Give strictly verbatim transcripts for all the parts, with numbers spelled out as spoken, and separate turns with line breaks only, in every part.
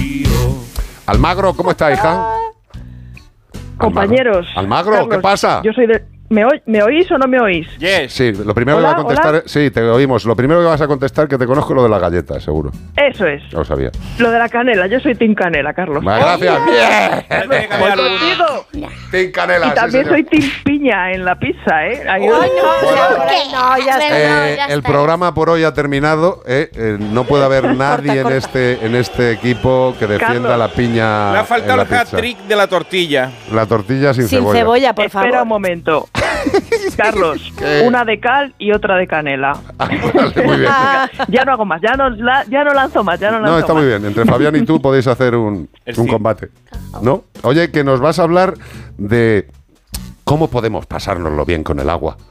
Almagro, ¿cómo está, hija?
Compañeros.
Almagro,
Carlos,
¿qué pasa?
Yo soy de... ¿Me, oy... ¿Me oís o no me oís?
Yes.
Sí, lo primero
Hola,
que vas a contestar...
hola.
Sí, te oímos. Lo primero que vas a contestar, que te conozco, lo de la galleta, seguro.
Eso es.
No lo sabía.
Lo de la canela. Yo soy Team Canela, Carlos.
Vale, gracias. ¡Bien!
Tiene que cambiar
Voy
alguno.
contigo.
Team Canela,
Y
sí,
también
señor.
soy Team Piña en la pizza, ¿eh? Ahí-
Ay, no, ya, por ahí no, ya está.
Eh,
no, ya
el
está.
programa por hoy ha terminado. eh, eh, no puede haber nadie en
corta.
este en este equipo que defienda
Carlos.
la piña.
Le ha
en
faltado
la
el
pizza.
hat-trick de la tortilla.
La tortilla sin,
Sin
cebolla.
cebolla, por favor.
Espera un momento. Carlos,
¿Qué?
una de cal y otra de canela.
Ah, vale, muy bien.
Ya no hago más, ya no, la- ya no lanzo más, ya no lanzo
No, está
más.
muy bien. Entre Fabián y tú podéis hacer un,
El
un
sí.
combate. ¿No? Oye, que nos vas a hablar de cómo podemos pasárnoslo bien con el agua.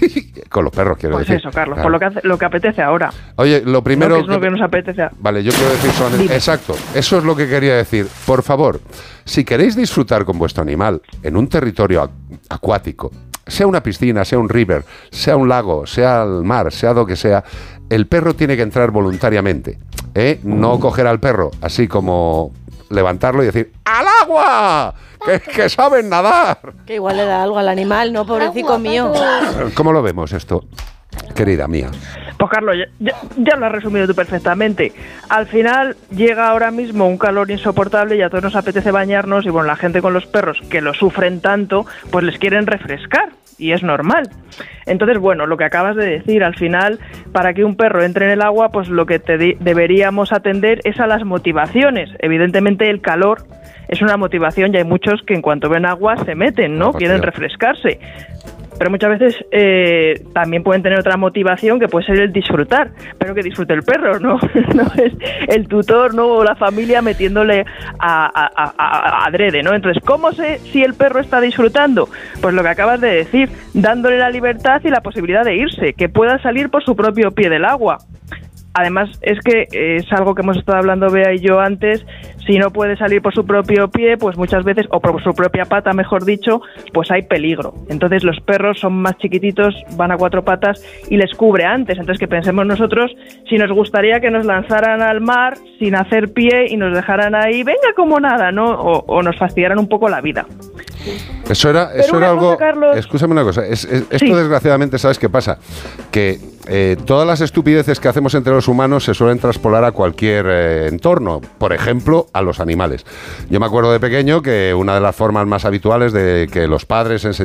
Con los perros, quiero
Pues
decir.
eso, Carlos,
Claro.
por lo que, hace- lo que apetece ahora.
Oye, lo primero...
No, que es lo que nos apetece.
Vale, yo quiero decir son...
Dime.
Exacto, eso es lo que quería decir. Por favor, si queréis disfrutar con vuestro animal en un territorio ac- acuático, sea una piscina, sea un river, sea un lago, sea el mar, sea lo que sea, el perro tiene que entrar voluntariamente, ¿eh? No coger al perro así como levantarlo y decir ¡al agua! ¡Que, que saben nadar!
Que igual le da algo al animal, ¿no? Pobrecito mío.
¿Cómo lo vemos esto, querida mía?
Pues Carlos, ya, ya- ya lo has resumido tú perfectamente. Al final llega ahora mismo un calor insoportable y a todos nos apetece bañarnos y bueno, la gente con los perros que lo sufren tanto, pues les quieren refrescar y es normal. Entonces, bueno, lo que acabas de decir, al final, para que un perro entre en el agua, pues lo que te di- deberíamos atender es a las motivaciones. Evidentemente el calor es una motivación y hay muchos que en cuanto ven agua se meten, ¿no? Quieren refrescarse. Pero muchas veces eh, también pueden tener otra motivación que puede ser el disfrutar, pero que disfrute el perro, ¿no? No es el tutor, ¿no? O la familia metiéndole a, a, a, a- adrede, ¿no? Entonces, ¿cómo sé si el perro está disfrutando? Pues lo que acabas de decir, dándole la libertad y la posibilidad de irse, que pueda salir por su propio pie del agua. Además, es que eh, es algo que hemos estado hablando Bea y yo antes, si no puede salir por su propio pie, pues muchas veces, o por su propia pata, mejor dicho, pues hay peligro. Entonces los perros son más chiquititos, van a cuatro patas y les cubre antes. Entonces que pensemos nosotros si nos gustaría que nos lanzaran al mar sin hacer pie y nos dejaran ahí, venga como nada, ¿no? O, o nos fastidiaran un poco la vida.
Eso era,
Pero
eso
una
era
cosa,
algo...
Carlos-
Escúchame una cosa. es- es- esto
Sí.
desgraciadamente, ¿sabes qué pasa? Que eh, todas las estupideces que hacemos entre los humanos se suelen traspolar a cualquier eh, entorno. Por ejemplo, a los animales. Yo me acuerdo de pequeño que una de las formas más habituales de que los padres enseñaban